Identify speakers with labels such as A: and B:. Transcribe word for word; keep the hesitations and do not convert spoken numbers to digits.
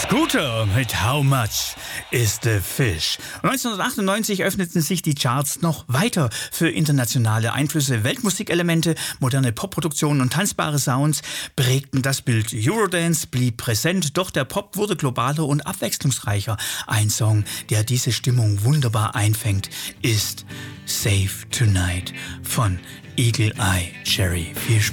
A: Scooter mit How Much is the Fish? neunzehnhundertachtundneunzig öffneten sich die Charts noch weiter für internationale Einflüsse. Weltmusikelemente, moderne Popproduktionen und tanzbare Sounds prägten das Bild. Eurodance blieb präsent, doch der Pop wurde globaler und abwechslungsreicher. Ein Song, der diese Stimmung wunderbar einfängt, ist Save Tonight von Eagle Eye Cherry. Viel Spaß.